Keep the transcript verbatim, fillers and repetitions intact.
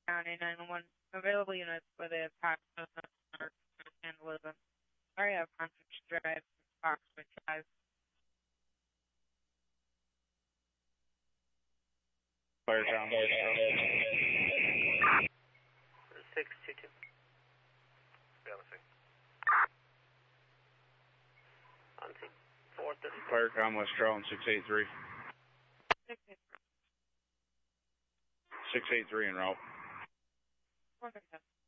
County nine one one. Available units for the attack and Lisbon. Area of Conference Drive, Oxford five. Fire Town. six two two. Balancing. On scene. four thirty. Firecom West Charlton six eight three. six eight three. six eight three en route. four thirty-seven.